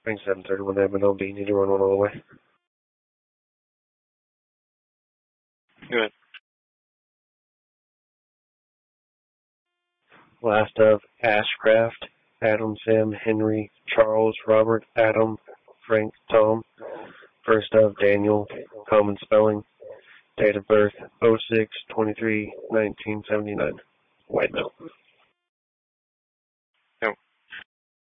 Range 731 Edmond B. Need to run one all the way. Good. Last of Ashcraft, Adam, Sam, Henry, Charles, Robert, Adam, Frank, Tom. First of Daniel, common spelling. Date of birth 06-23-1979. White male.